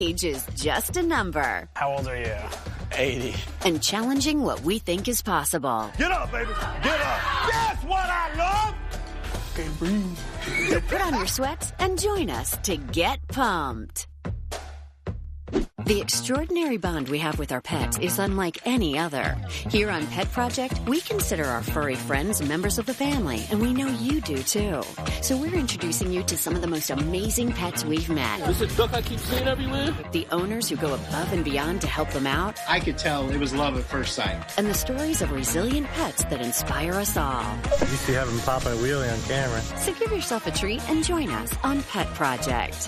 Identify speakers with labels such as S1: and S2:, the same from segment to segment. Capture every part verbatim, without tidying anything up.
S1: Age is just a number.
S2: How old are you?
S3: eighty.
S1: And challenging what we think is possible.
S3: Get up, baby. Get up. That's what I love.
S2: Okay, breathe.
S1: So put on your sweats and join us to get pumped. The extraordinary bond we have with our pets is unlike any other. Here on Pet Project, we consider our furry friends members of the family, and we know you do too. So we're introducing you to some of the most amazing pets we've met.
S4: This is a duck I keep seeing everywhere.
S1: The owners who go above and beyond to help them out.
S5: I could tell it was love at first sight.
S1: And the stories of resilient pets that inspire us all.
S6: You used to have them popping a wheelie on camera.
S1: So give yourself a treat and join us on Pet Project.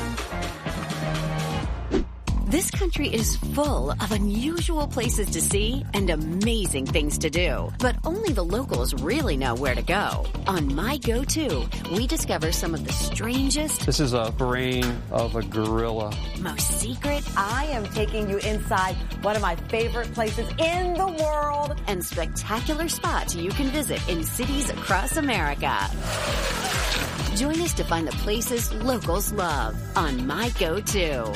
S1: This country is full of unusual places to see and amazing things to do. But only the locals really know where to go. On My Go-To, we discover some of the strangest...
S7: This is a brain of a gorilla.
S1: ...most secret...
S8: I am taking you inside one of my favorite places in the world.
S1: ...and spectacular spots you can visit in cities across America. Join us to find the places locals love on My Go-To.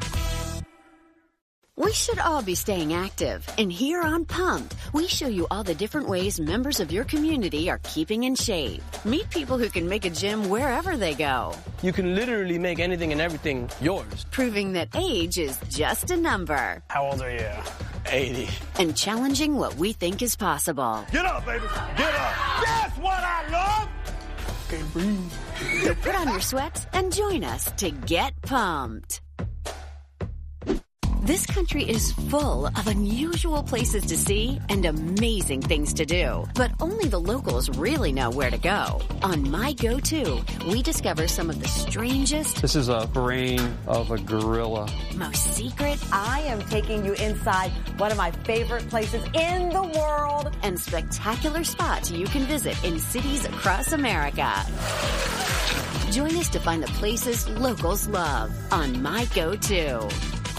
S1: We should all be staying active, and here on Pumped, we show you all the different ways members of your community are keeping in shape. Meet people who can make a gym wherever they go.
S3: You can literally make anything and everything yours.
S1: Proving that age is just a number.
S2: How old are you?
S3: eighty.
S1: And challenging what we think is possible.
S3: Get up, baby. Get up. That's what I love.
S2: Okay, breathe.
S1: So put on your sweats and join us to get pumped. This country is full of unusual places to see and amazing things to do. But only the locals really know where to go. On My Go-To, we discover some of the strangest...
S7: This is a brain of a gorilla.
S1: ...most secret...
S8: I am taking you inside one of my favorite places in the world.
S1: ...and spectacular spots you can visit in cities across America. Join us to find the places locals love on My Go-To.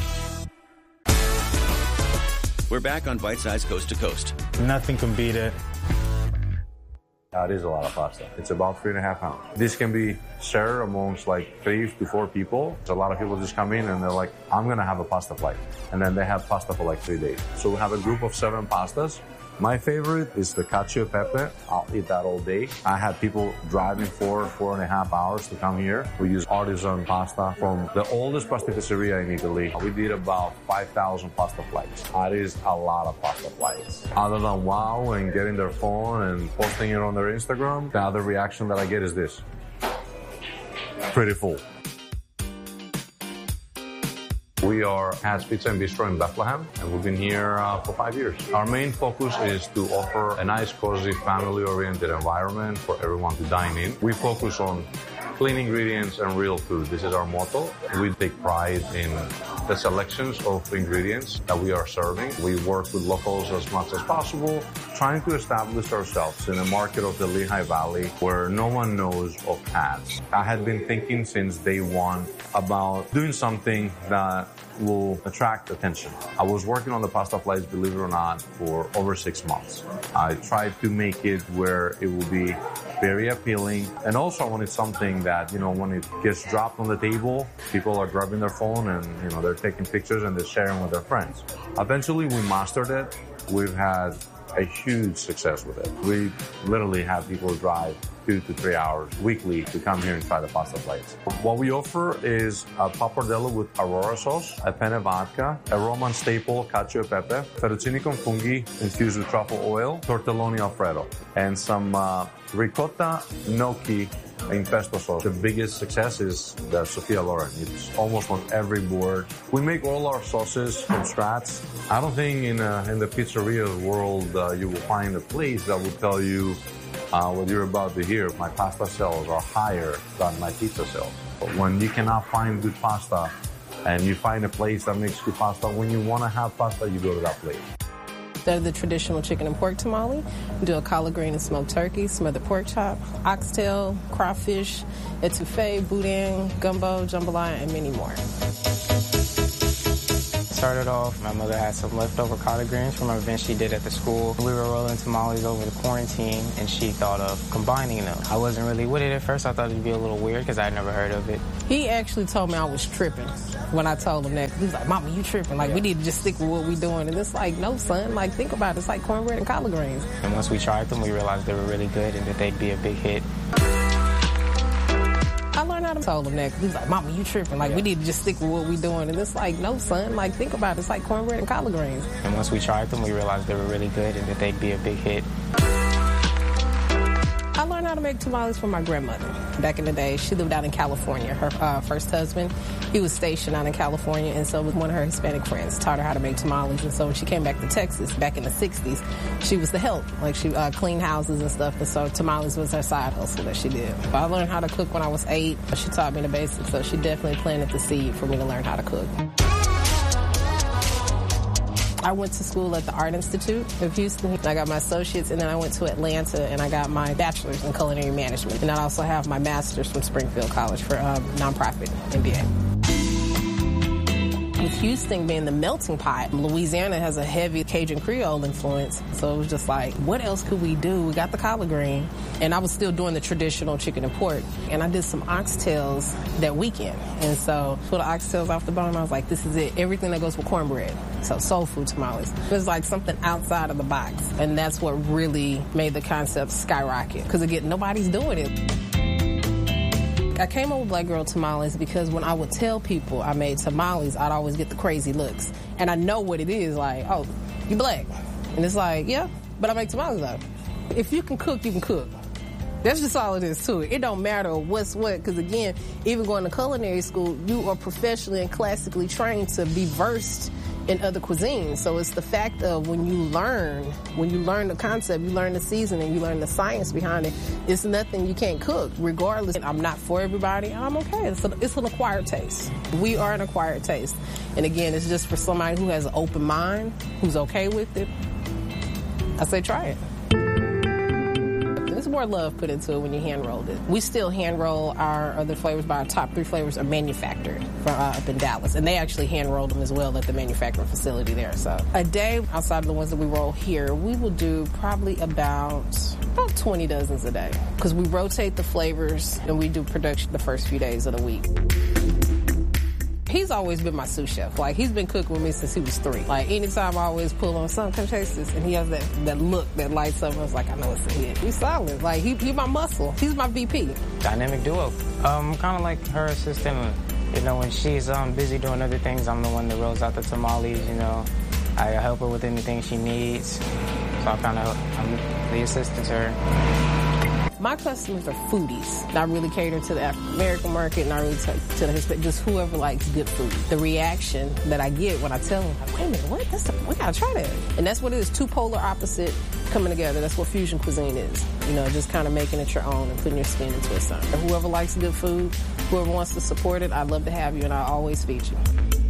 S9: We're back on Bite Size Coast to Coast.
S6: Nothing can beat it.
S10: That is a lot of pasta. It's about three and a half pounds. This can be shared amongst like three to four people. So a lot of people just come in and they're like, I'm going to have a pasta flight. And then they have pasta for like three days. So we have a group of seven pastas. My favorite is the cacio e pepe. I'll eat that all day. I had people driving four, four and a half hours to come here. We use artisan pasta from the oldest pasticceria in Italy. We did about five thousand pasta flights. That is a lot of pasta flights. Other than wow and getting their phone and posting it on their Instagram, the other reaction that I get is this. Pretty full. We are Pat's Pizza and Bistro in Bethlehem, and we've been here uh, for five years. Our main focus is to offer a nice, cozy, family-oriented environment for everyone to dine in. We focus on clean ingredients and real food. This is our motto. We take pride in the selections of ingredients that we are serving. We work with locals as much as possible, trying to establish ourselves in a market of the Lehigh Valley where no one knows of Pat's. I had been thinking since day one about doing something that will attract attention. I was working on the pasta flights, believe it or not, for over six months. I tried to make it where it will be very appealing. And also I wanted something that, you know, when it gets dropped on the table, people are grabbing their phone and, you know, they're taking pictures and they're sharing with their friends. Eventually we mastered it. We've had a huge success with it. We literally have people drive two to three hours weekly to come here and try the pasta flights. What we offer is a pappardelle with Aurora sauce, a penne vodka, a Roman staple cacio e pepe, fettuccine con funghi infused with truffle oil, tortelloni Alfredo, and some uh, ricotta gnocchi in pesto sauce. The biggest success is the Sophia Loren. It's almost on every board. We make all our sauces from scratch. I don't think in uh, in the pizzeria world uh, you will find a place that will tell you uh, what you're about to hear. My pasta sales are higher than my pizza sales. But when you cannot find good pasta and you find a place that makes good pasta, when you want to have pasta, you go to that place.
S11: Instead of the traditional chicken and pork tamale, we do a collard green and smoked turkey, smothered pork chop, oxtail, crawfish, etouffee, boudin, gumbo, jambalaya, and many more.
S12: started off, my mother had some leftover collard greens from an event she did at the school. We were rolling tamales over the quarantine, and she thought of combining them. I wasn't really with it at first. I thought it'd be a little weird because I'd never heard of it.
S11: He actually told me I was tripping when I told him that. He was like, Mama, you tripping. Like, we need to just stick with what we're doing. And it's like, no, son. Like, think about it. It's like cornbread and collard greens.
S12: And once we tried them, we realized they were really good and that they'd be a big hit.
S11: I learned how to tell him that. He was like, Mama, you tripping. Like, we need to just stick with what we're doing. And it's like, no, son. Like, think about it. It's like cornbread and collard greens.
S12: And once we tried them, we realized they were really good and that they'd be a big hit.
S11: I learned how to make tamales from my grandmother. Back in the day, she lived out in California. Her uh, first husband, he was stationed out in California, and so one of her Hispanic friends taught her how to make tamales. And so when she came back to Texas back in the sixties, she was the help. Like, she uh, cleaned houses and stuff, and so tamales was her side hustle that she did. But I learned how to cook when I was eight. She taught me the basics, so she definitely planted the seed for me to learn how to cook. I went to school at the Art Institute of Houston. I got my associates, and then I went to Atlanta, and I got my bachelor's in culinary management. And I also have my master's from Springfield College for um, nonprofit M B A. With Houston being the melting pot, Louisiana has a heavy Cajun Creole influence. So it was just like, what else could we do? We got the collard green. And I was still doing the traditional chicken and pork. And I did some oxtails that weekend. And so put the oxtails off the bone. I was like, this is it. Everything that goes with cornbread. So soul food tamales. It was like something outside of the box. And that's what really made the concept skyrocket. Because again, nobody's doing it. I came up with Black Girl Tamales because when I would tell people I made tamales, I'd always get the crazy looks. And I know what it is, like, oh, you black. And it's like, yeah, but I make tamales though. If you can cook, you can cook. That's just all it is to it. It don't matter what's what, because again, even going to culinary school, you are professionally and classically trained to be versed in other cuisines. So it's the fact of when you learn, when you learn the concept, you learn the seasoning, you learn the science behind it, it's nothing you can't cook, regardless. I'm not for everybody, I'm okay. It's, a, it's an acquired taste. We are an acquired taste. And again, it's just for somebody who has an open mind, who's okay with it. I say try it. There's more love put into it when you hand rolled it. We still hand roll our other flavors, but our top three flavors are manufactured from, uh, up in Dallas. And they actually hand rolled them as well at the manufacturing facility there. So a day outside of the ones that we roll here, we will do probably about, about twenty dozens a day. Because we rotate the flavors and we do production the first few days of the week. He's always been my sous chef. Like, he's been cooking with me since he was three. Like, anytime I always pull on something, come taste this, and he has that, that look that lights up, and I was like, I know it's a hit. He's solid. Like, he, he's my muscle. He's my V P.
S12: Dynamic duo. Um, kind of like her assistant. You know, when she's um, busy doing other things, I'm the one that rolls out the tamales, you know. I help her with anything she needs. So I kind of, I'm the assistant to her.
S11: My customers are foodies. I really cater to the African American market, and I really to, to the Hispanic, just whoever likes good food. The reaction that I get when I tell them, like, wait a minute, what? That's the, we gotta try that. And that's what it is, two polar opposite coming together. That's what fusion cuisine is. You know, just kind of making it your own and putting your spin into it. And whoever likes good food, whoever wants to support it, I'd love to have you, and I'll always feed you.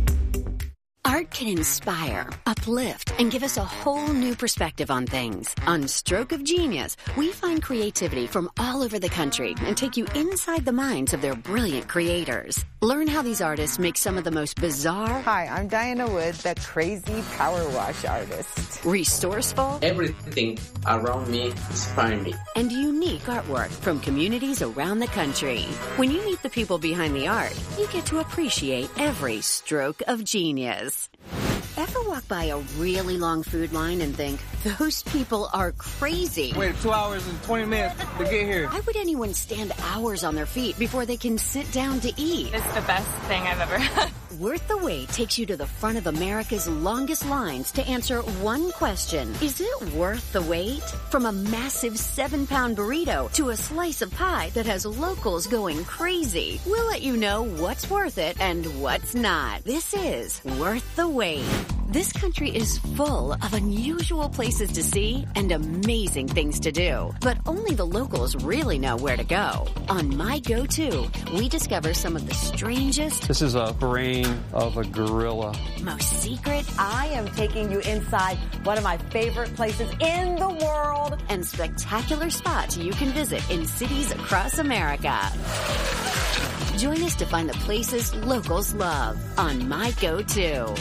S1: Art can inspire, uplift, and give us a whole new perspective on things. On Stroke of Genius, we find creativity from all over the country and take you inside the minds of their brilliant creators. Learn how these artists make some of the most bizarre...
S13: Hi, I'm Diana Wood, the crazy power wash artist.
S1: Resourceful...
S14: Everything around me inspires me.
S1: And unique artwork from communities around the country. When you meet the people behind the art, you get to appreciate every stroke of genius. Ever walk by a really long food line and think, those people are crazy?
S15: Wait two hours and twenty minutes to get here.
S1: Why would anyone stand hours on their feet before they can sit down to eat?
S16: It's the best thing I've ever had.
S1: Worth the Wait takes you to the front of America's longest lines to answer one question. Is it worth the wait? From a massive seven-pound burrito to a slice of pie that has locals going crazy. We'll let you know what's worth it and what's not. This is Worth the Wait. This country is full of unusual places to see and amazing things to do. But only the locals really know where to go. On My Go-To, we discover some of the strangest...
S7: This is a brain of a gorilla.
S1: Most secret...
S8: I am taking you inside one of my favorite places in the world.
S1: And spectacular spots you can visit in cities across America. Join us to find the places locals love on My Go-To.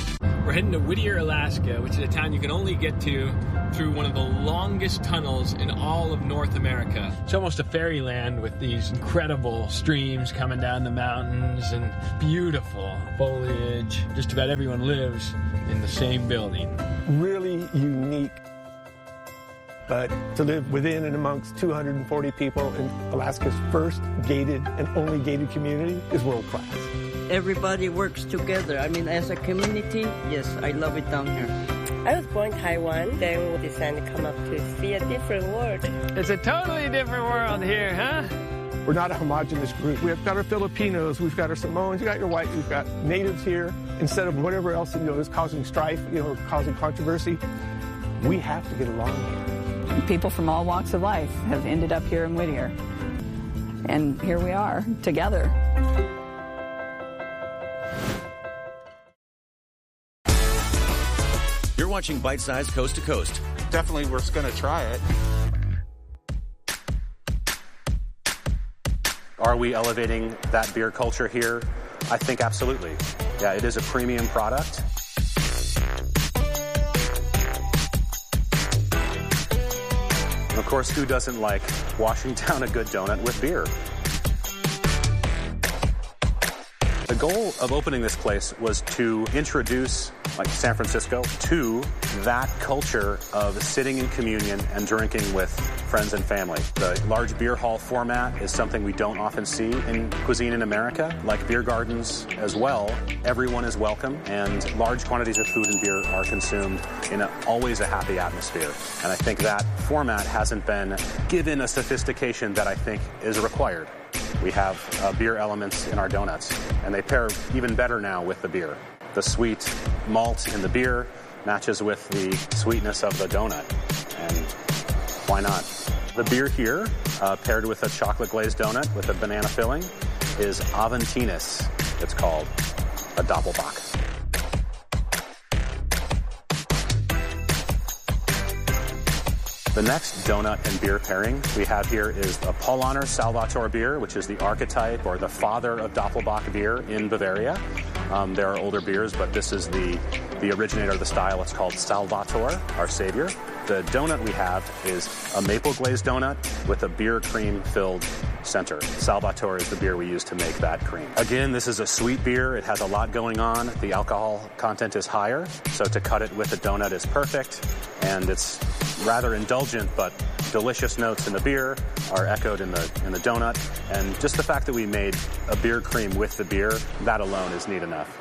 S17: We're heading to Whittier, Alaska, which is a town you can only get to through one of the longest tunnels in all of North America. It's almost a fairyland with these incredible streams coming down the mountains and beautiful foliage. Just about everyone lives in the same building.
S2: Really unique. But to live within and amongst two hundred forty people in Alaska's first gated and only gated community is world class.
S18: Everybody works together. I mean, as a community, yes, I love it down here.
S19: I was born in Taiwan, then we decided to come up to see a different world.
S17: It's a totally different world here, huh?
S2: We're not a homogenous group. We've got our Filipinos, we've got our Samoans, you've got your white, we've got natives here. Instead of whatever else, you know, is causing strife, you know, causing controversy, we have to get along here.
S20: People from all walks of life have ended up here in Whittier. And here we are, together.
S9: You're watching Bite Size Coast to Coast.
S21: Definitely we're going to try it.
S22: Are we elevating that beer culture here? I think absolutely. Yeah, it is a premium product. And of course, who doesn't like washing down a good donut with beer? The goal of opening this place was to introduce, like San Francisco, to that culture of sitting in communion and drinking with friends and family. The large beer hall format is something we don't often see in cuisine in America. Like beer gardens as well, everyone is welcome, and large quantities of food and beer are consumed in a, always a happy atmosphere. And I think that format hasn't been given a sophistication that I think is required. We have uh, beer elements in our donuts, and they pair even better now with the beer. The sweet malt in the beer matches with the sweetness of the donut, and why not? The beer here, uh, paired with a chocolate glazed donut with a banana filling, is Aventinus, it's called, a Doppelbock. The next donut and beer pairing we have here is a Paulaner Salvator beer, which is the archetype or the father of Doppelbock beer in Bavaria. Um, there are older beers, but this is the, the originator of the style. It's called Salvator, our savior. The donut we have is a maple glazed donut with a beer cream filled center. Salvator is the beer we use to make that cream. Again, this is a sweet beer. It has a lot going on. The alcohol content is higher, so to cut it with a donut is perfect. And it's rather indulgent, but delicious notes in the beer are echoed in the in the donut. And just the fact that we made a beer cream with the beer, that alone is neat enough.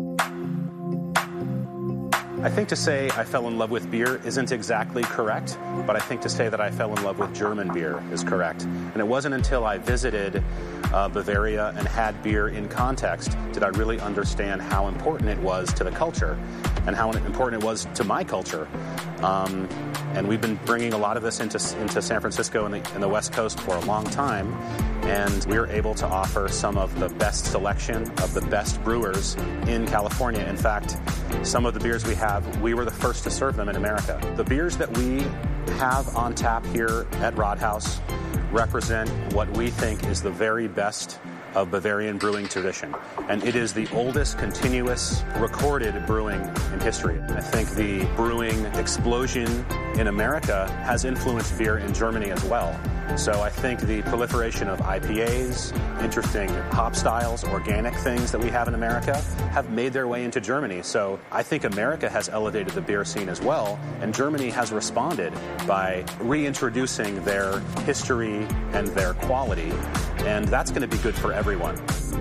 S22: I think to say I fell in love with beer isn't exactly correct, but I think to say that I fell in love with German beer is correct. And it wasn't until I visited uh, Bavaria and had beer in context did I really understand how important it was to the culture and how important it was to my culture. Um, and we've been bringing a lot of this into into San Francisco and the, and the West Coast for a long time. And we were able to offer some of the best selection of the best brewers in California. In fact, some of the beers we have, we were the first to serve them in America. The beers that we have on tap here at Rodhaus represent what we think is the very best of Bavarian brewing tradition. And it is the oldest continuous recorded brewing in history. I think the brewing explosion in America has influenced beer in Germany as well. So I think the proliferation of I P As, interesting hop styles, organic things that we have in America have made their way into Germany. So I think America has elevated the beer scene as well, and Germany has responded by reintroducing their history and their quality, and that's going to be good for everyone.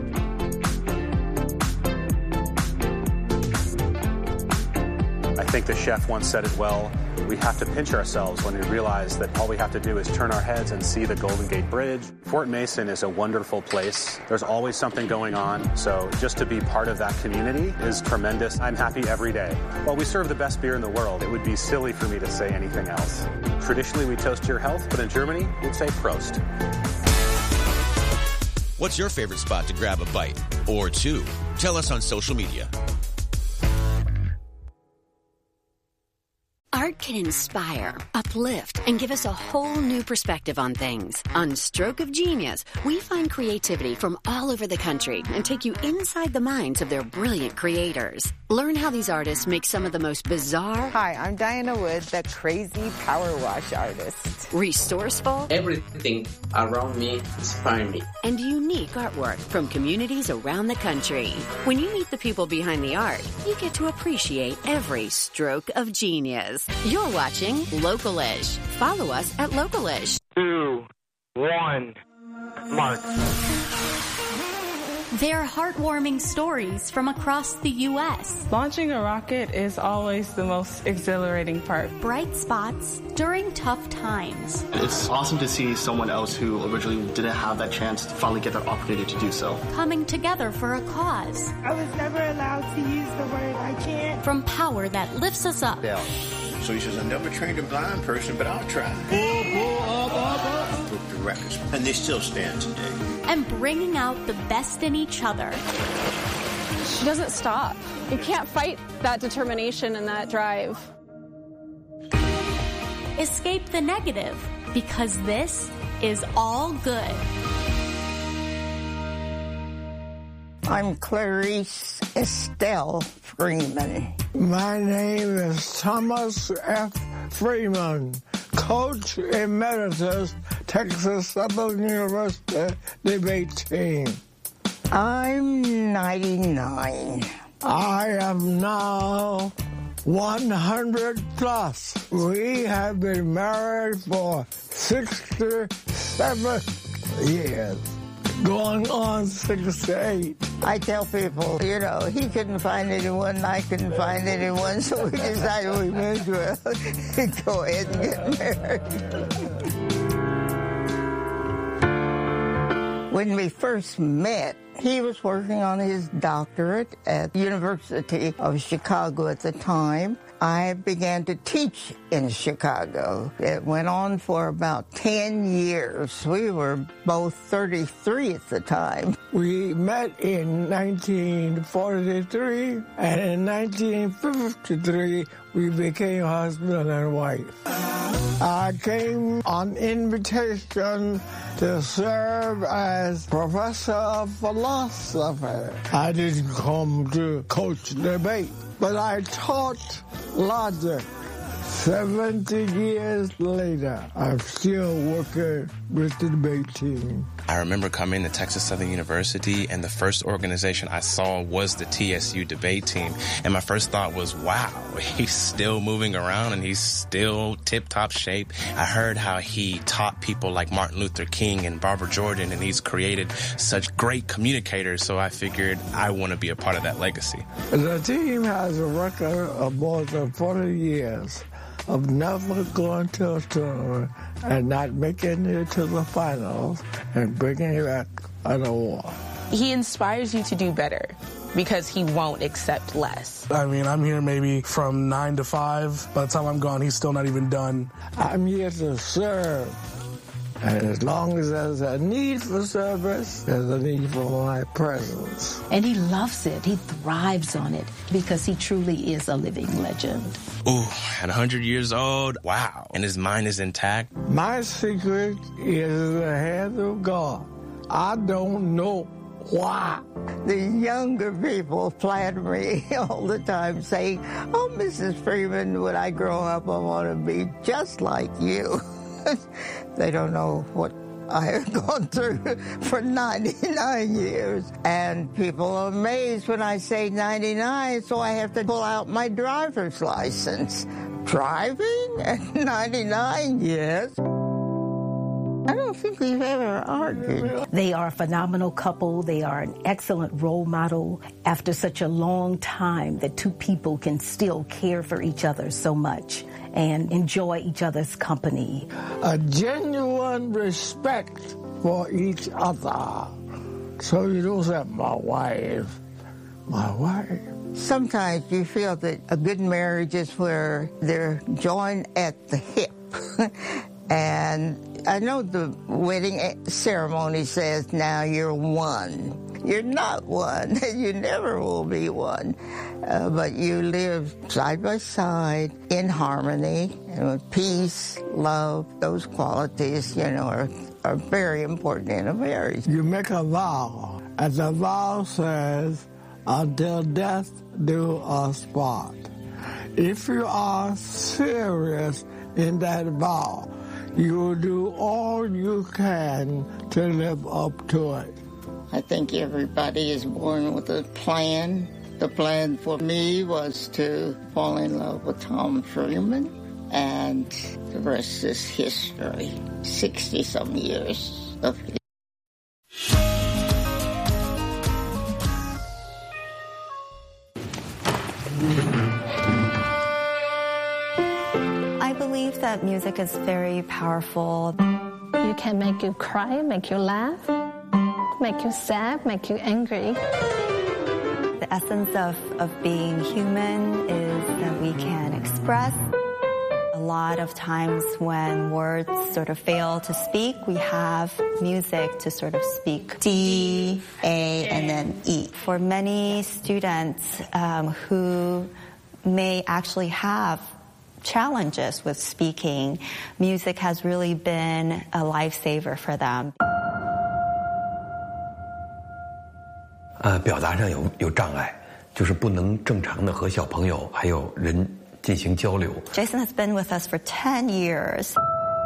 S22: I think the chef once said it well, we have to pinch ourselves when we realize that all we have to do is turn our heads and see the Golden Gate Bridge. Fort Mason is a wonderful place. There's always something going on, so just to be part of that community is tremendous. I'm happy every day. While we serve the best beer in the world, it would be silly for me to say anything else. Traditionally, we toast your health, but in Germany, we'd say Prost.
S9: What's your favorite spot to grab a bite? Or two? Tell us on social media.
S1: Our art can inspire, uplift, and give us a whole new perspective on things. On Stroke of Genius, we find creativity from all over the country and take you inside the minds of their brilliant creators. Learn how these artists make some of the most bizarre...
S13: Hi, I'm Diana Wood, the crazy power wash artist.
S1: Resourceful...
S14: Everything around me inspires me.
S1: And unique artwork from communities around the country. When you meet the people behind the art, you get to appreciate every stroke of genius. You're watching Localish. Follow us at Localish.
S4: Two, one, mark.
S5: They're heartwarming stories from across the U S
S23: Launching a rocket is always the most exhilarating part.
S5: Bright spots during tough times.
S24: It's awesome to see someone else who originally didn't have that chance to finally get that opportunity to do so.
S5: Coming together for a cause.
S25: I was never allowed to use the word I can't.
S5: From power that lifts us up.
S26: Yeah. So he says, I never trained a blind person, but I'll try. Pull, pull, up, up, up. Broke the records, and they still stand today.
S5: And bringing out the best in each other.
S27: She doesn't stop. You can't fight that determination and that drive.
S5: Escape the negative, because this is all good.
S28: I'm Clarice Estelle Freeman.
S29: My name is Thomas F. Freeman, Coach Emeritus, Texas Southern University debate team.
S28: I'm ninety-nine.
S29: I am now one hundred plus. We have been married for sixty-seven years. Going on sixty-eight.
S28: I tell people, you know, he couldn't find anyone, I couldn't find anyone, so we decided we may as well go ahead and get married. When we first met, he was working on his doctorate at the University of Chicago at the time. I began to teach in Chicago. It went on for about ten years. We were both thirty-three at the time.
S29: We met in nineteen forty-three, and in nineteen fifty-three, we became husband and wife. I came on invitation to serve as professor of philosophy. I didn't come to coach debate, but I taught logic. seventy years later, I'm still working with the debate team.
S30: I remember coming to Texas Southern University, and the first organization I saw was the T S U debate team. And my first thought was, wow, he's still moving around and he's still tip-top shape. I heard how he taught people like Martin Luther King and Barbara Jordan, and he's created such great communicators, so I figured I want to be a part of that legacy.
S29: The team has a record of more than forty years of never going to a tournament and not making it to the finals and bringing back an award.
S11: He inspires you to do better because he won't accept less.
S31: I mean, I'm here maybe from nine to five. By the time I'm gone, he's still not even done.
S29: I'm here to serve. And as long as there's a need for service, there's a need for my presence.
S32: And he loves it. He thrives on it because he truly is a living legend.
S30: Ooh, at one hundred years old, wow. And his mind is intact.
S29: My secret is in the hands of God. I don't know why.
S28: The younger people flatter me all the time saying, oh, Missus Freeman, when I grow up, I want to be just like you. They don't know what I have gone through for ninety-nine years. And people are amazed when I say ninety-nine, so I have to pull out my driver's license. Driving at ninety-nine? Yes. I don't think we've ever argued.
S32: They are a phenomenal couple. They are an excellent role model. After such a long time, that two people can still care for each other so much and enjoy each other's company.
S29: A genuine respect for each other. So you don't say, my wife, my wife.
S28: Sometimes you feel that a good marriage is where they're joined at the hip. And I know the wedding ceremony says, now you're one. You're not one. You never will be one. Uh, but you live side by side in harmony and with peace, love. Those qualities, you know, are, are very important in a marriage.
S29: You make a vow, and the vow says, until death do us part. If you are serious in that vow, you will do all you can to live up to it.
S28: I think everybody is born with a plan. The plan for me was to fall in love with Tom Freeman, and the rest is history. sixty-some years of history.
S2: I believe that music is very powerful.
S27: You can make you cry, make you laugh, make you sad, make you angry.
S2: The essence of, of being human is that we can express. A lot of times when words sort of fail to speak, we have music to sort of speak D, A, and then E. For many students um, who may actually have challenges with speaking, music has really been a lifesaver for them.
S3: 呃，表达上有有障碍，就是不能正常的和小朋友还有人进行交流。
S2: Jason has been with us for ten years.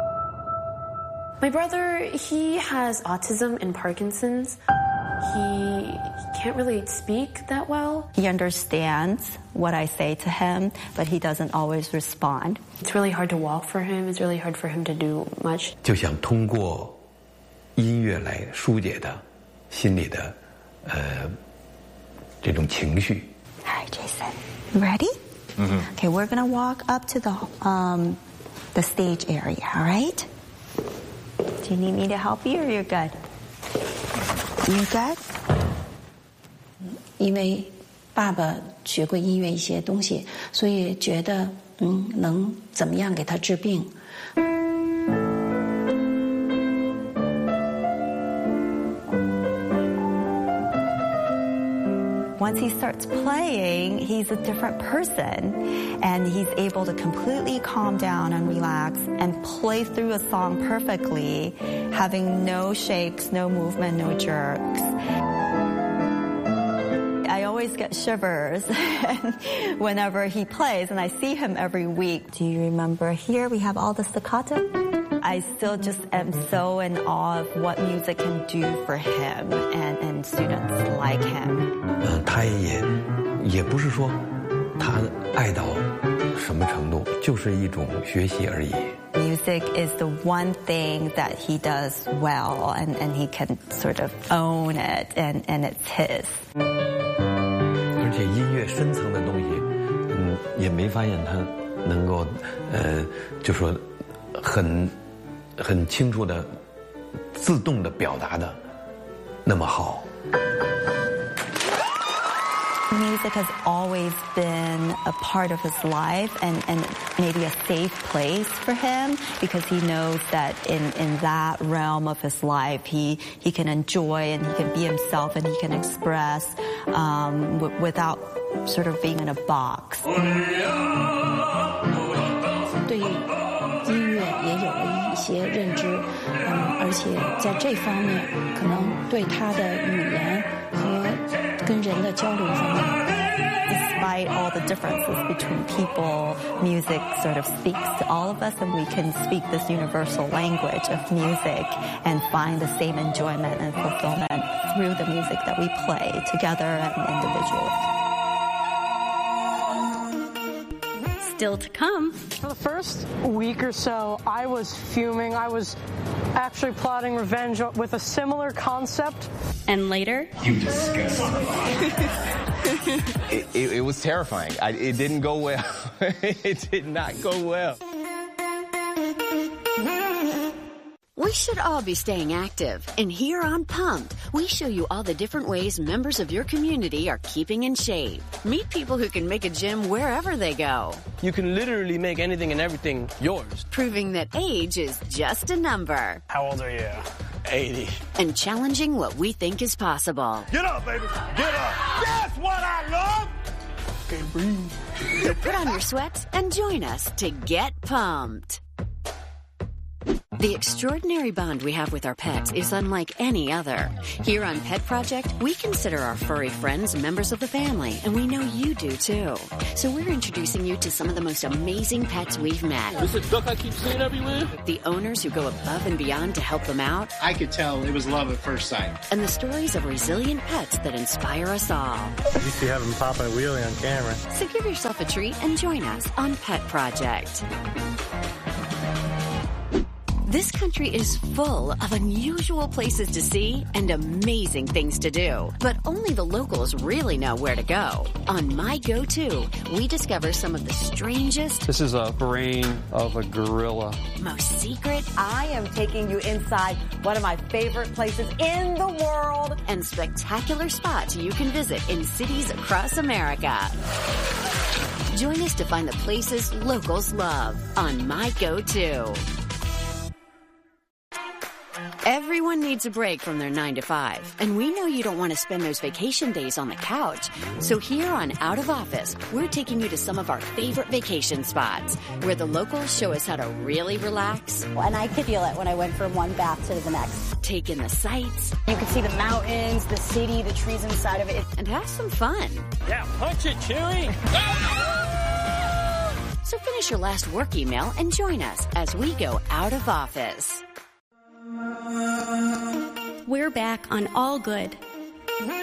S6: My brother, he has autism and Parkinson's. He, he can't really speak that well.
S2: He understands what I say to him, but he doesn't always respond.
S6: It's really hard to walk for him. It's really hard for him to do much.
S3: 就想通过音乐来疏解他心里的呃这种情绪。
S2: All right, Jason, you ready? Mm-hmm. Okay, we're gonna walk up to the um the stage area. All right? Do you need me to help you, or you're good? You good?
S7: 因为爸爸学过音乐一些东西，所以觉得嗯能怎么样给他治病。
S2: Once he starts playing, he's a different person, and he's able to completely calm down and relax and play through a song perfectly, having no shakes, no movement, no jerks. I always get shivers whenever he plays, and I see him every week. Do you remember here we have all the staccato? I still just am so in awe of what music can do for him and, and students like him.
S3: 嗯，他也也不是说他爱到什么程度，就是一种学习而已。
S2: Music is the one thing that he does well, and, and he can sort of own it, and, and it's his.
S3: 而且音乐深层的东西，嗯，也没发现他能够，呃，就说很很清楚的、自动的表达的那么好。
S2: Music has always been a part of his life, and, and maybe a safe place for him, because he knows that in, in that realm of his life, he, he can enjoy and he can be himself and he can express um, w- without sort of being in a box.
S7: 对音乐也有了一些认知，嗯，而且在这方面可能对他的语言和跟人的交流方面。
S2: Despite all the differences between people, music sort of speaks to all of us, and we can speak this universal language of music and find the same enjoyment and fulfillment through the music that we play together and individually.
S5: Still to come.
S8: For the first week or so, I was fuming. I was actually plotting revenge with a similar concept.
S5: And later...
S10: You disgust me. it, it, it was terrifying. I, it didn't go well. It did not go well.
S1: We should all be staying active, and here on Pumped, we show you all the different ways members of your community are keeping in shape. Meet people who can make a gym wherever they go.
S12: You can literally make anything and everything yours.
S1: Proving that age is just a number.
S15: How old are you?
S3: eighty.
S1: And challenging what we think is possible.
S3: Get up, baby. Get up. That's what I love. Can't breathe.
S1: So put on your sweats and join us to Get Pumped. The extraordinary bond we have with our pets is unlike any other. Here on Pet Project, we consider our furry friends members of the family, and we know you do too. So we're introducing you to some of the most amazing pets we've met.
S9: This is a duck I keep seeing everywhere.
S1: The owners who go above and beyond to help them out.
S12: I could tell it was love at first sight.
S1: And the stories of resilient pets that inspire us all.
S9: You used to have them popping a wheelie on camera.
S1: So give yourself a treat and join us on Pet Project. This country is full of unusual places to see and amazing things to do, but only the locals really know where to go. On My Go-To, we discover some of the strangest...
S13: This is a brain of a gorilla.
S1: ...most secret...
S14: I am taking you inside one of my favorite places in the world...
S1: ...and spectacular spots you can visit in cities across America. Join us to find the places locals love on My Go-To. Everyone needs a break from their nine to five, and we know you don't want to spend those vacation days on the couch. So here on Out of Office, we're taking you to some of our favorite vacation spots, where the locals show us how to really relax.
S15: And I could feel it when I went from one bath to the next.
S1: Take in the sights.
S15: You can see the mountains, the city, the trees inside of it.
S1: And have some fun.
S9: Yeah, punch it, Chewy!
S1: So finish your last work email and join us as we go out of office.
S5: We're back on All Good.